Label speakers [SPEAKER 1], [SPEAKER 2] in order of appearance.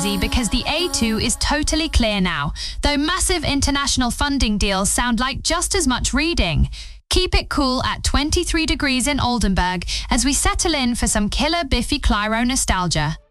[SPEAKER 1] easy because the A2 is totally clear now, though massive international funding deals sound like just as much reading. Keep it cool at 23 degrees in Oldenburg as we settle in for some killer Biffy Clyro nostalgia.